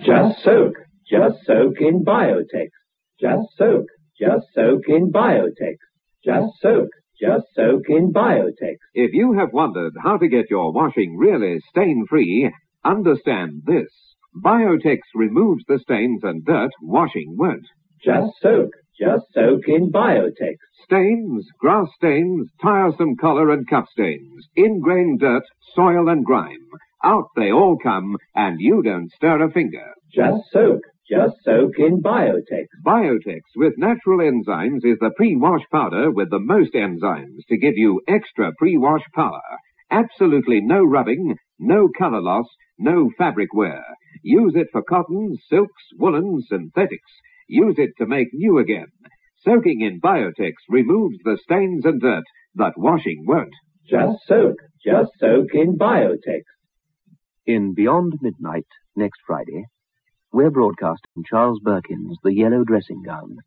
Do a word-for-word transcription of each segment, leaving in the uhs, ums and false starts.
Just soak. Just soak in Biotex. Just soak. Just soak in Biotex. Just soak. Just soak in Biotex. If you have wondered how to get your washing really stain-free, understand this. Biotex removes the stains and dirt washing won't. Just soak. Just soak in Biotex. Stains, grass stains, tiresome collar and cuff stains, ingrained dirt, soil and grime. Out they all come, and you don't stir a finger. Just soak. Just soak in Biotex. Biotex with natural enzymes is the pre-wash powder with the most enzymes to give you extra pre-wash power. Absolutely no rubbing, no color loss, no fabric wear. Use it for cottons, silks, woolens, synthetics. Use it to make new again. Soaking in Biotex removes the stains and dirt that washing won't. Just soak. Just soak in Biotex. In Beyond Midnight, next Friday, we're broadcasting Charles Birkin's The Yellow Dressing Gown.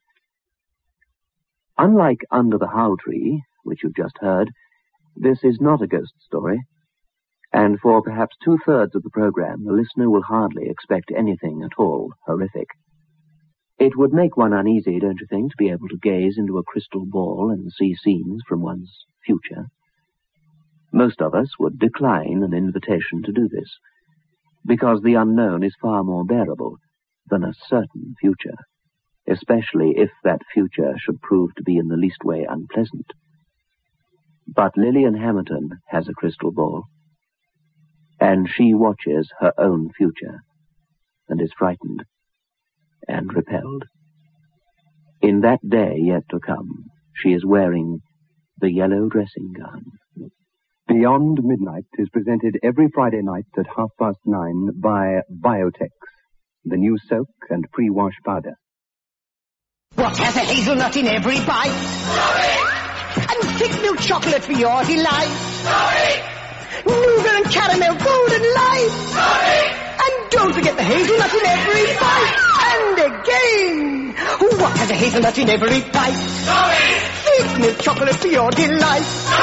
Unlike Under the How Tree, which you've just heard, this is not a ghost story, and for perhaps two-thirds of the program, the listener will hardly expect anything at all horrific. It would make one uneasy, don't you think, to be able to gaze into a crystal ball and see scenes from one's future? Most of us would decline an invitation to do this, because the unknown is far more bearable than a certain future, especially if that future should prove to be in the least way unpleasant. But Lillian Hamilton has a crystal ball, and she watches her own future, and is frightened and repelled. In that day yet to come, she is wearing the yellow dressing gown. Beyond Midnight is presented every Friday night at half past nine by Biotex, the new soak and pre-wash powder. What has a hazelnut in every bite? Sorry! And thick milk chocolate for your delight? Sorry! Nougat and caramel golden light? Sorry! And don't forget the hazelnut in every bite. And again, what has a hazelnut in every bite? Sorry! Thick milk chocolate for your delight? Sorry!